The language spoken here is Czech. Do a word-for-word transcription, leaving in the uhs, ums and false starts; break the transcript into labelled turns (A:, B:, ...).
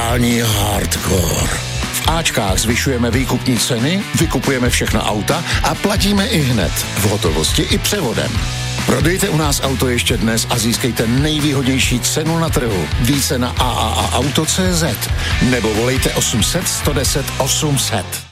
A: totální hardcore. V Ačkách zvyšujeme výkupní ceny, vykupujeme všechna auta a platíme i hned, v hotovosti i převodem. Prodejte u nás auto ještě dnes a získejte nejvýhodnější cenu na trhu. Více na a a a auto tečka cé zet nebo volejte osm set, sto deset, osm set.